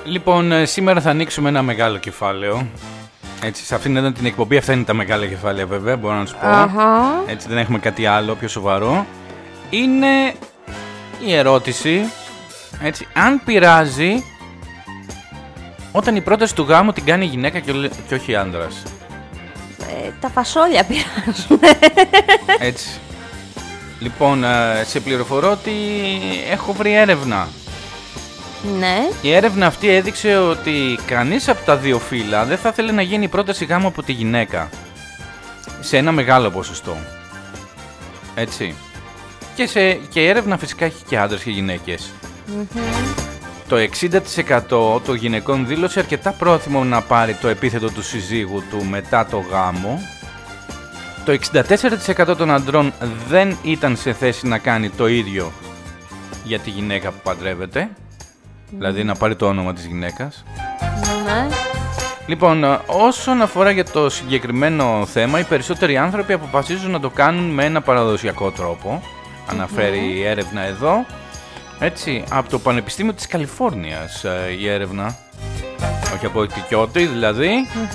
Λοιπόν, σήμερα θα ανοίξουμε ένα μεγάλο κεφάλαιο. Έτσι, σε αυτήν εδώ την εκπομπή αυτά είναι τα μεγάλα κεφάλαια βέβαια, μπορώ να σου πω. Έτσι, δεν έχουμε κάτι άλλο πιο σοβαρό. Είναι η ερώτηση, έτσι, αν πειράζει όταν η πρόταση του γάμου την κάνει η γυναίκα και όχι άντρας. Τα φασόλια πειράζουν. Έτσι. Λοιπόν, σε πληροφορώ ότι έχω βρει έρευνα. Ναι. Η έρευνα αυτή έδειξε ότι κανείς από τα δύο φύλλα δεν θα ήθελε να γίνει πρόταση γάμου από τη γυναίκα. Σε ένα μεγάλο ποσοστό. Έτσι. Και η έρευνα φυσικά έχει και άντρες και γυναίκες. Το 60% των γυναικών δήλωσε αρκετά πρόθυμο να πάρει το επίθετο του συζύγου του μετά το γάμο. Το 64% των αντρών δεν ήταν σε θέση να κάνει το ίδιο για τη γυναίκα που παντρεύεται. Δηλαδή να πάρει το όνομα της γυναίκας. Ναι. Λοιπόν, όσον αφορά για το συγκεκριμένο θέμα, οι περισσότεροι άνθρωποι αποφασίζουν να το κάνουν με ένα παραδοσιακό τρόπο. Αναφέρει η έρευνα εδώ. Έτσι, από το Πανεπιστήμιο της Καλιφόρνιας η έρευνα. Όχι από τη Κιώτη δηλαδή.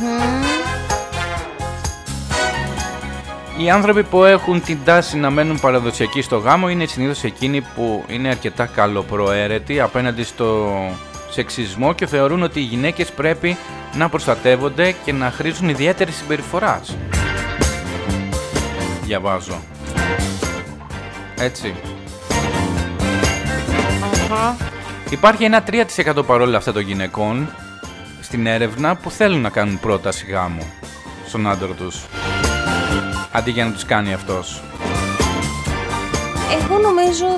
Οι άνθρωποι που έχουν την τάση να μένουν παραδοσιακοί στο γάμο είναι συνήθως εκείνοι που είναι αρκετά καλοπροαίρετοι απέναντι στο σεξισμό και θεωρούν ότι οι γυναίκες πρέπει να προστατεύονται και να χρήζουν ιδιαίτερη συμπεριφοράς. Διαβάζω. Έτσι. Υπάρχει ένα 3% παρόλα αυτά των γυναικών στην έρευνα που θέλουν να κάνουν πρόταση γάμου στον άντρα τους, αντί για να τους κάνει αυτός. Εγώ νομίζω